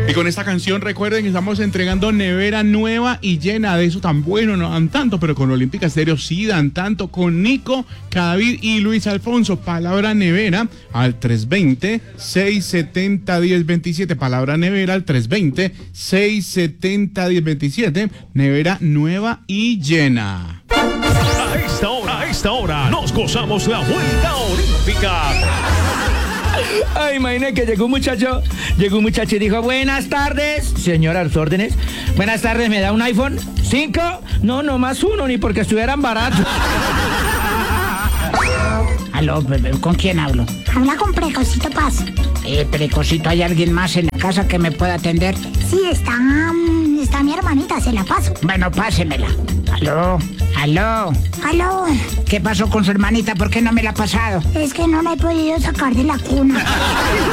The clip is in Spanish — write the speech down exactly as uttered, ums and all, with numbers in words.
Y con esta canción recuerden que estamos entregando nevera nueva y llena. De eso tan bueno no dan tanto, pero con Olímpica Estéreo sí dan tanto. Con Nico, David y Luis Alfonso. Palabra nevera al tres veinte, seiscientos setenta, diez veintisiete. Palabra nevera al tres veinte, seiscientos setenta, diez veintisiete. Nevera nueva y llena. A esta hora, a esta hora, nos gozamos la vuelta olímpica. Ay, imagínate que llegó un muchacho, llegó un muchacho y dijo, buenas tardes, señora, a sus órdenes. Buenas tardes, ¿me da un iPhone? ¿Cinco? No, no más uno, ni porque estuvieran baratos. Aló, ¿con quién hablo? Habla con Precosito Paz. Eh, Precosito, ¿hay alguien más en la casa que me pueda atender? Sí, está, um, está mi hermanita, se la paso. Bueno, pásemela. Aló, aló. Aló, ¿Qué pasó con su hermanita? ¿Por qué no me la ha pasado? es que no la he podido sacar de la cuna.